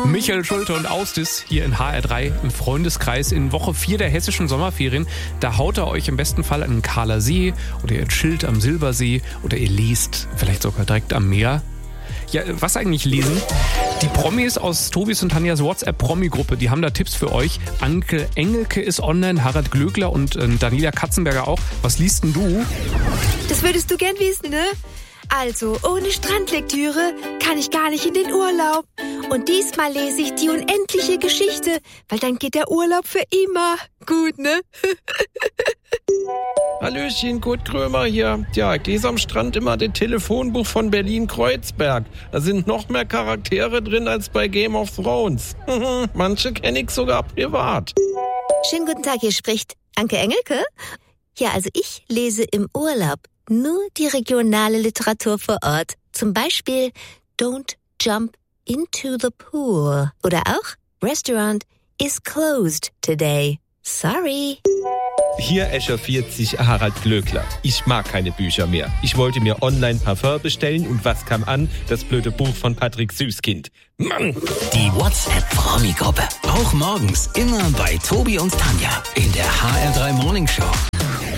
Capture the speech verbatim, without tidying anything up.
Michael Schulte und Austis hier in H R drei im Freundeskreis in Woche vier der hessischen Sommerferien. Da haut ihr euch im besten Fall an den Kahler See oder ihr chillt am Silbersee oder ihr liest vielleicht sogar direkt am Meer. Ja, was eigentlich lesen? Die Promis aus Tobis und Tanjas WhatsApp-Promi-Gruppe, die haben da Tipps für euch. Anke Engelke ist online, Harald Glöckler und äh, Daniela Katzenberger auch. Was liest denn du? Das würdest du gern wissen, ne? Also, ohne Strandlektüre kann ich gar nicht in den Urlaub. Und diesmal lese ich die unendliche Geschichte, weil dann geht der Urlaub für immer. Gut, ne? Hallöchen, Kurt Krömer hier. Ja, ich lese am Strand immer das Telefonbuch von Berlin-Kreuzberg. Da sind noch mehr Charaktere drin als bei Game of Thrones. Manche kenne ich sogar privat. Schönen guten Tag, hier spricht Anke Engelke. Ja, also ich lese im Urlaub nur die regionale Literatur vor Ort. Zum Beispiel Don't Jump into the Pool. Oder auch Restaurant is closed today. Sorry. Hier echauffiert sich Harald Glöckler. Ich mag keine Bücher mehr. Ich wollte mir online Parfum bestellen und was kam an? Das blöde Buch von Patrick Süßkind. Mann! Die WhatsApp-Promi-Gruppe. Auch morgens immer bei Tobi und Tanja in der H R drei Morning Show.